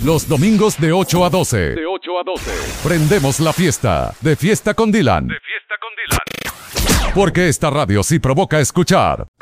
Los domingos de 8 a 12. De 8 a 12. Prendemos la fiesta. De Fiesta con Dylan. De Fiesta con Dylan. Porque esta radio sí provoca escuchar.